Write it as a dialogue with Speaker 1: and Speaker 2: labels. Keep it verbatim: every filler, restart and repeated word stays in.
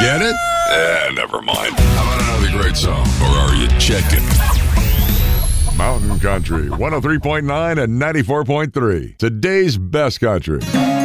Speaker 1: Get it? Eh, never mind. How about another great song? Or are you checking? Mountain Country, one oh three point nine and ninety-four point three. Today's best country.